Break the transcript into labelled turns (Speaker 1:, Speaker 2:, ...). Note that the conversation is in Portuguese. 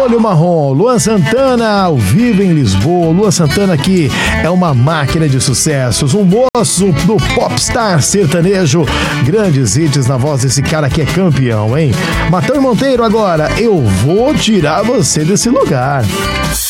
Speaker 1: Olho Marrom, Luan Santana, ao vivo em Lisboa. Luan Santana que é uma máquina de sucessos, um moço do popstar sertanejo. Grandes hits na voz desse cara que é campeão, hein? Matão e Monteiro agora, eu vou tirar você desse lugar.